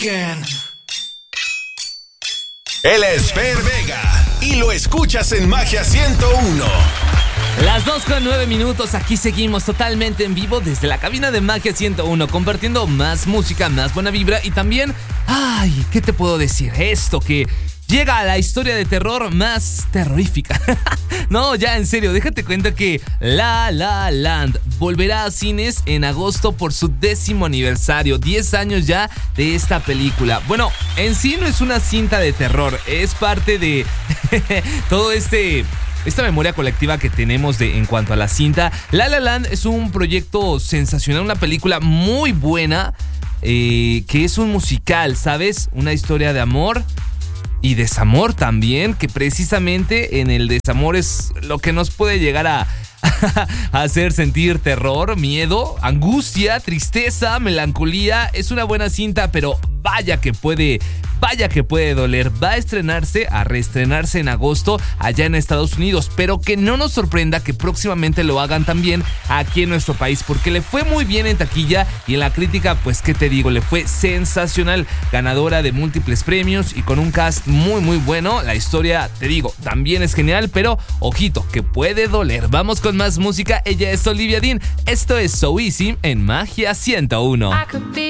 again. Él es Fer Vega y lo escuchas en Magia 101. Las 2:09, aquí seguimos totalmente en vivo desde la cabina de Magia 101, compartiendo más música, más buena vibra y también, ¿qué te puedo decir? Esto que llega a la historia de terror más terrorífica. No, ya en serio, déjate cuenta que La La Land volverá a cines en agosto por su 10º aniversario, 10 años ya de esta película. Bueno, en sí no es una cinta de terror, es parte de todo esta memoria colectiva que tenemos en cuanto a la cinta. La La Land es un proyecto sensacional, una película muy buena, que es un musical, ¿sabes? Una historia de amor y desamor también, que precisamente en el desamor es lo que nos puede llegar a hacer sentir terror, miedo, angustia, tristeza, melancolía. Es una buena cinta, pero vaya que puede doler. Va a reestrenarse en agosto allá en Estados Unidos, pero que no nos sorprenda que próximamente lo hagan también aquí en nuestro país, porque le fue muy bien en taquilla y en la crítica, pues qué te digo, le fue sensacional, ganadora de múltiples premios y con un cast muy muy bueno. La historia, te digo, también es genial, pero ojito, que puede doler. Vamos con más música. Ella es Olivia Dean. Esto es So Easy en Magia 101.